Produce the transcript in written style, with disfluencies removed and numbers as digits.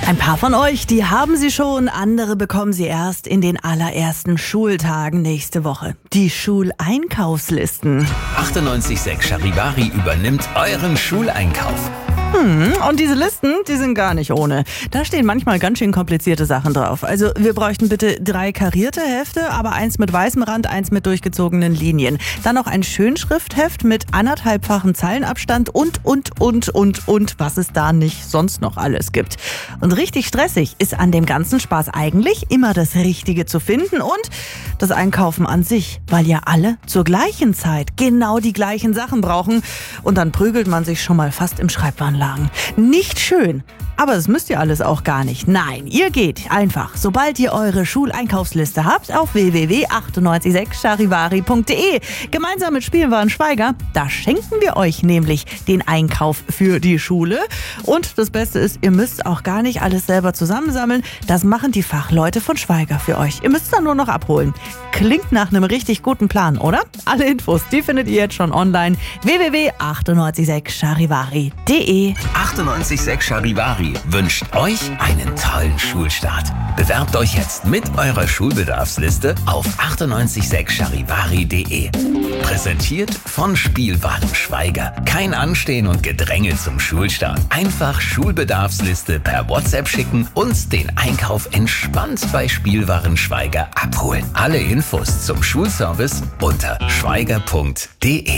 Ein paar von euch, die haben sie schon, andere bekommen sie erst in den allerersten Schultagen nächste Woche. Die Schuleinkaufslisten. 98.6 Charivari übernimmt euren Schuleinkauf. Und diese Listen, die sind gar nicht ohne. Da stehen manchmal ganz schön komplizierte Sachen drauf. Also wir bräuchten bitte 3 karierte Hefte, aber eins mit weißem Rand, eins mit durchgezogenen Linien. Dann noch ein Schönschriftheft mit 1,5-fachen Zeilenabstand und, was es da nicht sonst noch alles gibt. Und richtig stressig ist an dem ganzen Spaß eigentlich immer das Richtige zu finden und das Einkaufen an sich, weil ja alle zur gleichen Zeit genau die gleichen Sachen brauchen und dann prügelt man sich schon mal fast im Schreibwarenladen. Nicht schön. Aber das müsst ihr alles auch gar nicht. Nein, ihr geht einfach, sobald ihr eure Schuleinkaufsliste habt, auf www.986charivari.de. Gemeinsam mit Spielwarenschweiger, da schenken wir euch nämlich den Einkauf für die Schule. Und das Beste ist, ihr müsst auch gar nicht alles selber zusammensammeln. Das machen die Fachleute von Schweiger für euch. Ihr müsst es dann nur noch abholen. Klingt nach einem richtig guten Plan, oder? Alle Infos, die findet ihr jetzt schon online. www.986charivari.de. 98.6 Charivari wünscht euch einen tollen Schulstart. Bewerbt euch jetzt mit eurer Schulbedarfsliste auf 986charivari.de. Präsentiert von Spielwarenschweiger. Kein Anstehen und Gedränge zum Schulstart. Einfach Schulbedarfsliste per WhatsApp schicken und den Einkauf entspannt bei Spielwarenschweiger abholen. Alle Infos zum Schulservice unter schweiger.de.